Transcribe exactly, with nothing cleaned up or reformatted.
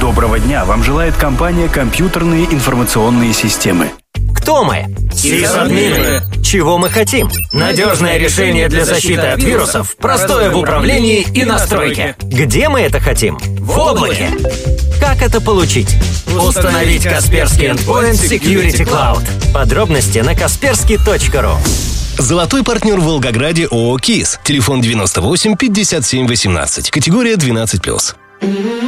Доброго дня! Вам желает компания «Компьютерные информационные системы». Кто мы? Сисадмины. Чего мы хотим? Надежное решение для защиты от вирусов, простое в управлении и настройке. Где мы это хотим? В облаке. Как это получить? Установить Касперский Endpoint Security Cloud. Подробности на касперский точка ру. Золотой партнер в Волгограде ООО «КИС». Телефон девяносто восемь пятьдесят семь восемнадцать. Категория двенадцать плюс.